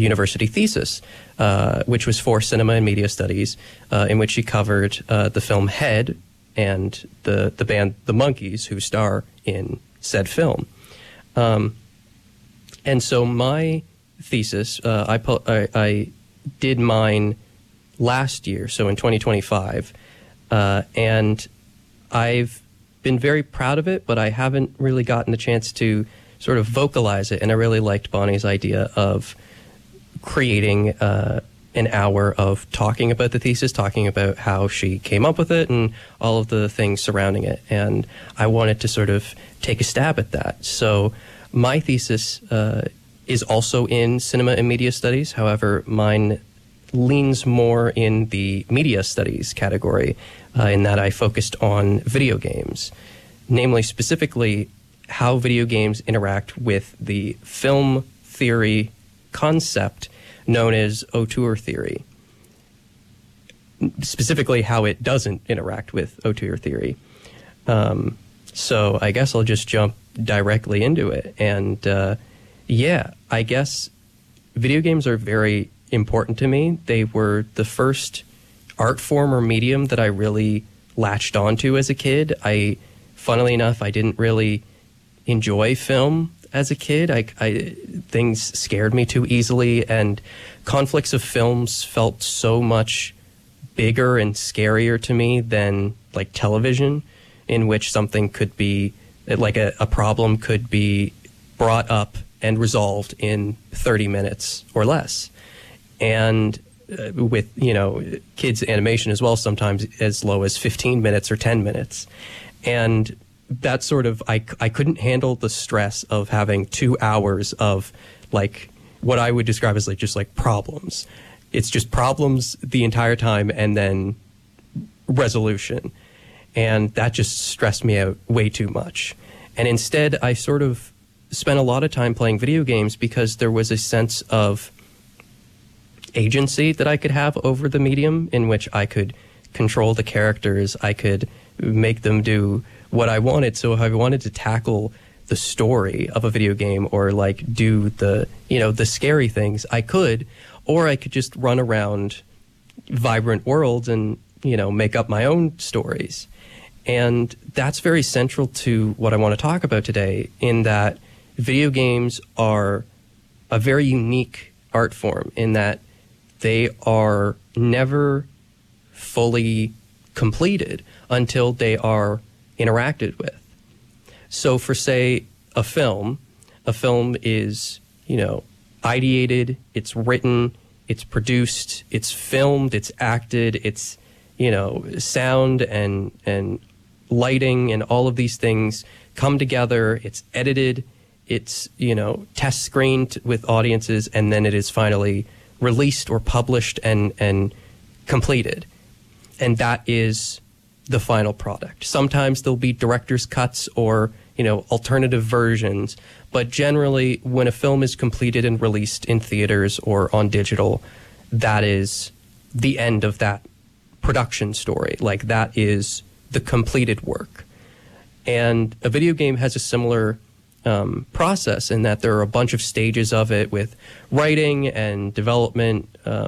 university thesis, which was for cinema and media studies, in which she covered the film Head and the band The Monkees, who star in said film. And so my thesis, I did mine last year, so in 2025, and I've been very proud of it, but I haven't really gotten the chance to sort of vocalize it, and I really liked Bonnie's idea of creating an hour of talking about the thesis, talking about how she came up with it and all of the things surrounding it, and I wanted to sort of take a stab at that. So my thesis is also in cinema and media studies. However, mine leans more in the media studies category, in that I focused on video games, namely specifically how video games interact with the film theory concept known as auteur theory. Specifically, how it doesn't interact with auteur theory. So I guess I'll just jump directly into it. And yeah, I guess video games are very important to me. They were the first art form or medium that I really latched onto as a kid. Funnily enough, I didn't really enjoy film as a kid. Things scared me too easily, and conflicts of films felt so much bigger and scarier to me than like television, in which something could be like a problem could be brought up and resolved in 30 minutes or less. And with, kids' animation as well, sometimes as low as 15 minutes or 10 minutes. And that sort of, I couldn't handle the stress of having 2 hours of like what I would describe as like just like problems. It's just problems the entire time and then resolution. And that just stressed me out way too much. And instead, I sort of spent a lot of time playing video games because there was a sense of agency that I could have over the medium, in which I could control the characters. I could make them do what I wanted. So if I wanted to tackle the story of a video game or like do the, the scary things, I could, or I could just run around vibrant worlds and, make up my own stories. And that's very central to what I want to talk about today, in that video games are a very unique art form in that they are never fully completed until they are interacted with. So for, say, a film is, ideated, it's written, it's produced, it's filmed, it's acted, it's, sound and lighting and all of these things come together, it's edited, it's, test screened with audiences, and then it is finally released or published and completed. And that is the final product. Sometimes there'll be director's cuts or, alternative versions, but generally when a film is completed and released in theaters or on digital, that is the end of that production story. Like, that is the completed work. And a video game has a similar process in that there are a bunch of stages of it, with writing and development,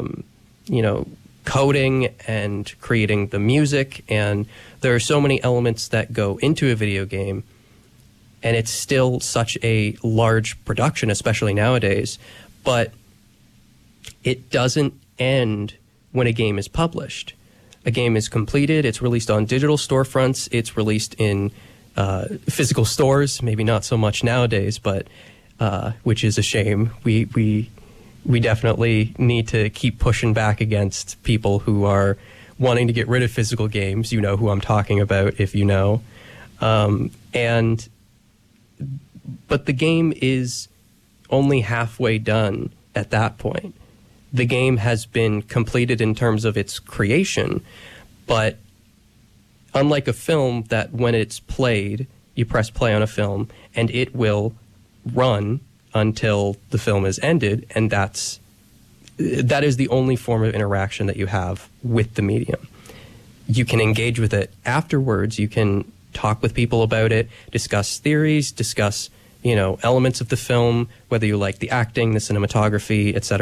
coding and creating the music, and there are so many elements that go into a video game, and it's still such a large production, especially nowadays, but it doesn't end when a game is published. A game is completed, it's released on digital storefronts, it's released in physical stores, maybe not so much nowadays, but which is a shame. We definitely need to keep pushing back against people who are wanting to get rid of physical games. You know who I'm talking about, if you know. But the game is only halfway done at that point. The game has been completed in terms of its creation, but unlike a film that when it's played, you press play on a film and it will run until the film is ended, and that is the only form of interaction that you have with the medium. You can engage with it afterwards. You can talk with people about it, discuss theories, discuss elements of the film, whether you like the acting, the cinematography, etc.